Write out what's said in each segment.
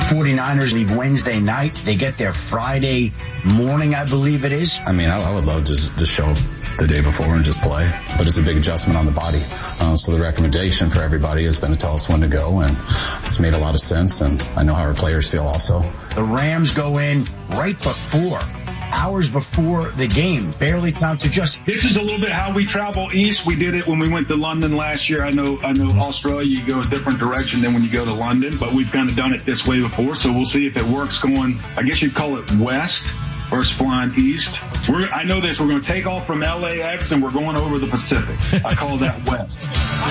49ers leave Wednesday night. They get there Friday morning, I believe it is. I mean, I would love to just show up the day before and just play, but it's a big adjustment on the body. So the recommendation for everybody has been to tell us when to go, and it's made a lot of sense, and I know how our players feel also. The Rams go in right before, hours before the game, barely time to just. This is a little bit how we travel east. We did it when we went to London last year. I know Australia, you go a different direction than when you go to London, but we've kind of done it this way before, so we'll see if it works going, I guess you'd call it west versus flying east. I know this, we're going to take off from LAX and we're going over the Pacific. I call that west.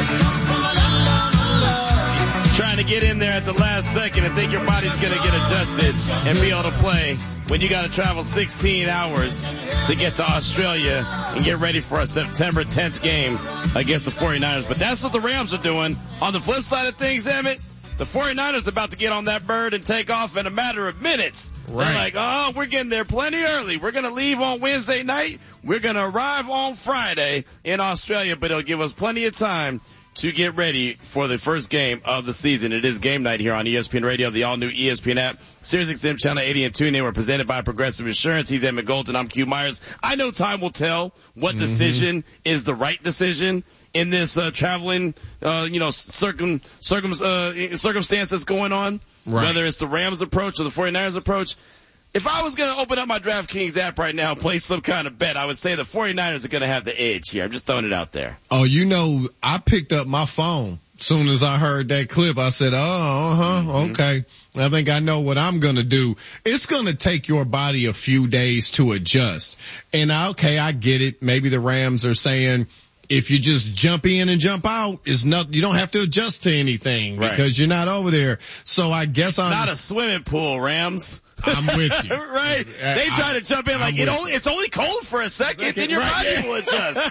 Trying to get in there at the last second and think your body's going to get adjusted and be able to play when you got to travel 16 hours to get to Australia and get ready for a September 10th game against the 49ers. But that's what the Rams are doing. On the flip side of things, Emmett, the 49ers are about to get on that bird and take off in a matter of minutes. Right. They're like, oh, we're getting there plenty early. We're going to leave on Wednesday night. We're going to arrive on Friday in Australia, but it'll give us plenty of time to get ready for the first game of the season. It is game night here on ESPN Radio, the all-new ESPN app, SiriusXM Channel 80 and TuneIn. We're presented by Progressive Insurance. He's Emmett Golden. I'm Q Myers. I know time will tell what decision is the right decision in this traveling, circumstance that's going on, right. Whether it's the Rams approach or the 49ers approach. If I was going to open up my DraftKings app right now and play some kind of bet, I would say the 49ers are going to have the edge here. I'm just throwing it out there. Oh, I picked up my phone. Soon as I heard that clip, I said, okay. I think I know what I'm going to do. It's going to take your body a few days to adjust. And okay, I get it. Maybe the Rams are saying, if you just jump in and jump out, you don't have to adjust to anything because you're not over there. So I guess it's not a swimming pool, Rams. I'm with you. Right. They try to jump in like it's only cold for a second, then your body will adjust.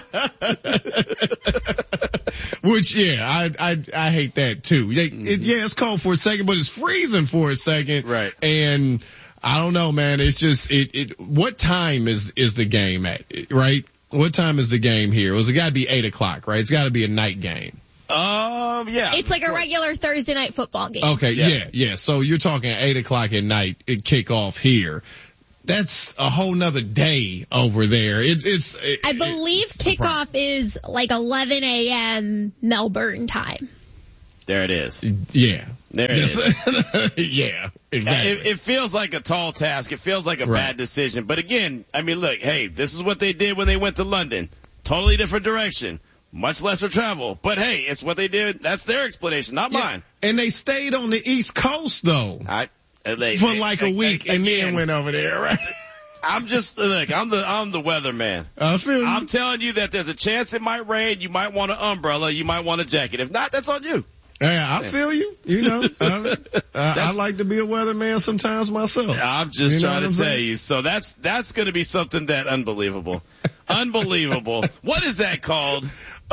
Which, I hate that too. It's cold for a second, but it's freezing for a second. Right. And I don't know, man. It's just, what time is the game at, right? What time is the game here? It's got to be 8:00, right? It's got to be a night game. Yeah. It's like a regular Thursday night football game. Okay, yeah. So you're talking 8:00 at night, it kick off here. That's a whole nother day over there. I believe kickoff is like 11 a.m. Melbourne time. There it is. Yeah. There it is. Yeah, exactly. It feels like a tall task. It feels like a bad decision. But again, I mean, look, hey, this is what they did when they went to London. Totally different direction. Much lesser travel. But hey, it's what they did. That's their explanation, not mine. And they stayed on the East Coast though. For like a week and then went over there, right? I'm the weatherman. I feel you. I'm telling you that there's a chance it might rain. You might want an umbrella. You might want a jacket. If not, that's on you. Yeah, I feel you. I like to be a weatherman sometimes myself. I'm just trying to tell you. So that's going to be something that unbelievable. Unbelievable. What is that called?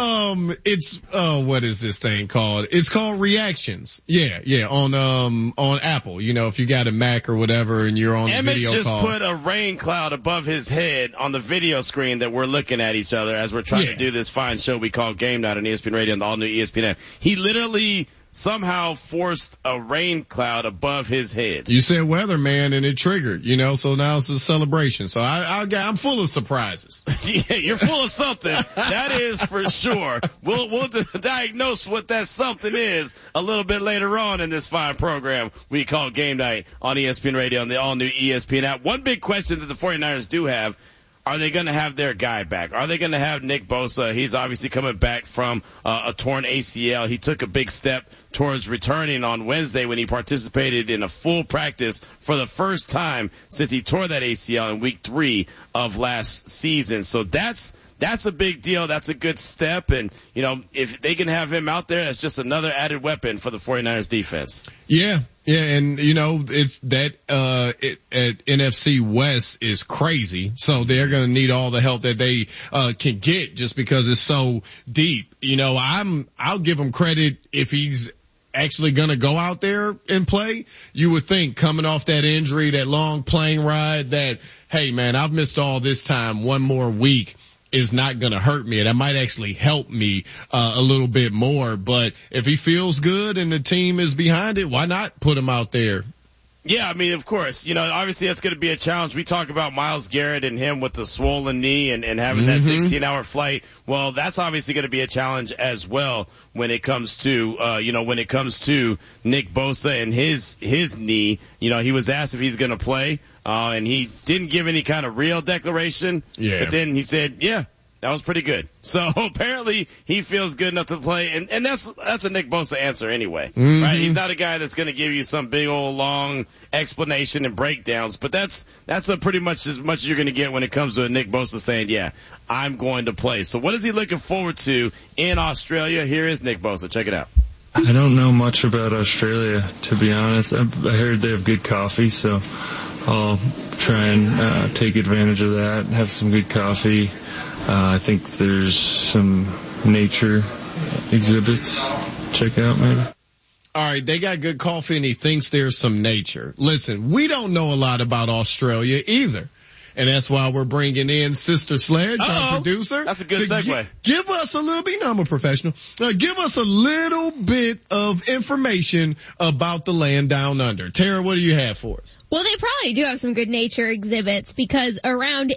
What is this thing called? It's called Reactions. Yeah, on Apple. If you got a Mac or whatever and you're on the video call. Emmett just put a rain cloud above his head on the video screen that we're looking at each other as we're trying to do this fine show we call Game Night on ESPN Radio and the all-new ESPN app. He literally somehow forced a rain cloud above his head. You said weatherman and it triggered, so now it's a celebration. So I'm full of surprises. Yeah, you're full of something. That is for sure. We'll diagnose what that something is a little bit later on in this fine program we call Game Night on ESPN Radio and the all-new ESPN app. One big question that the 49ers do have, are they going to have their guy back? Are they going to have Nick Bosa? He's obviously coming back from a torn ACL. He took a big step towards returning on Wednesday when he participated in a full practice for the first time since he tore that ACL in week 3 of last season. So that's a big deal. That's a good step. And, if they can have him out there, that's just another added weapon for the 49ers defense. Yeah. Yeah, and it's that at NFC West is crazy. So they're going to need all the help that they can get just because it's so deep. I'll give him credit if he's actually going to go out there and play. You would think coming off that injury, that long plane ride, that, hey man, I've missed all this time, one more week is not going to hurt me. That might actually help me a little bit more. But if he feels good and the team is behind it, why not put him out there? Yeah, I mean, of course, obviously that's going to be a challenge. We talk about Myles Garrett and him with the swollen knee and having that 16-hour flight. Well, that's obviously going to be a challenge as well when it comes to, Nick Bosa and his knee. He was asked if he's going to play, and he didn't give any kind of real declaration. Yeah. But then he said, yeah. That was pretty good. So apparently he feels good enough to play, and that's a Nick Bosa answer anyway, right? He's not a guy that's going to give you some big old long explanation and breakdowns, but that's pretty much as much as you're going to get when it comes to a Nick Bosa saying, yeah, I'm going to play. So what is he looking forward to in Australia? Here is Nick Bosa. Check it out. I don't know much about Australia, to be honest. I heard they have good coffee, so I'll try and take advantage of that, have some good coffee. I think there's some nature exhibits. Check out, maybe. All right, they got good coffee and he thinks there's some nature. Listen, we don't know a lot about Australia either. And that's why we're bringing in Sister Sledge, our producer. That's a good segue. Give us a little bit, I'm a professional. Give us a little bit of information about the land down under. Tara, what do you have for us? Well, they probably do have some good nature exhibits because around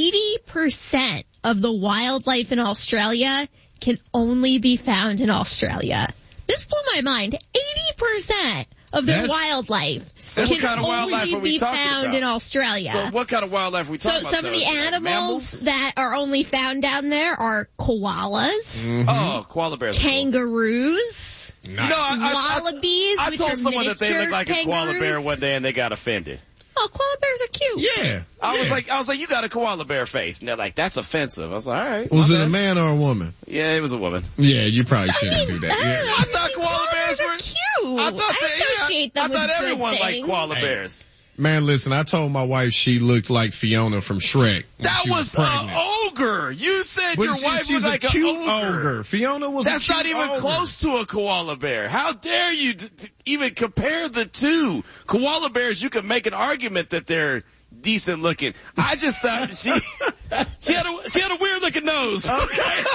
80% of the wildlife in Australia can only be found in Australia. This blew my mind. 80% of their wildlife can only be found in Australia. So what kind of wildlife are we talking about? So some of the animals that are only found down there are koalas. Oh, koala bears. Kangaroos. Nice. Wallabies. I told someone that they looked like a koala bear one day and they got offended. Oh, koala bears are cute. Yeah. I was like, you got a koala bear face. And they're like, that's offensive. I was like, all right. Was it a man or a woman? Yeah, it was a woman. Yeah, you probably shouldn't do that. Yeah. I thought koala bears were cute. I thought everyone liked koala bears. Man, listen, I told my wife she looked like Fiona from Shrek. That was an ogre. You said your wife was like an ogre. Fiona was That's a cute not even close to a koala bear. How dare you even compare the two? Koala bears, you could make an argument that they're decent looking. I just thought she had a weird looking nose. Okay.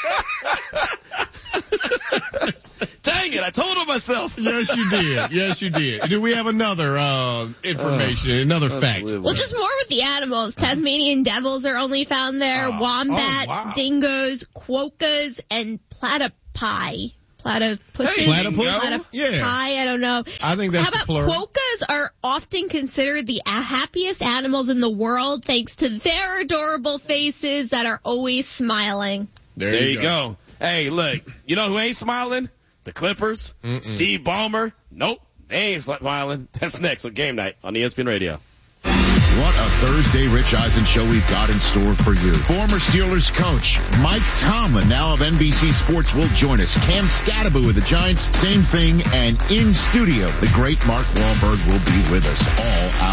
Dang it, I told her myself. Yes, you did. Yes, you did. Do we have another information, another fact? Well, just more with the animals. Tasmanian devils are only found there. Wombats, dingoes, quokkas, and platypi. Platypuses? Platypus? Yeah. I don't know. I think that's How about plural. quokkas are often considered the happiest animals in the world thanks to their adorable faces that are always smiling. There you go. Hey, look, you know who ain't smiling? The Clippers. Steve Ballmer. Nope, they ain't smiling. That's next on Game Night on ESPN Radio. What a Thursday Rich Eisen show we've got in store for you. Former Steelers coach Mike Tomlin, now of NBC Sports, will join us. Cam Scatterby with the Giants, same thing. And in studio, the great Mark Wahlberg will be with us all out.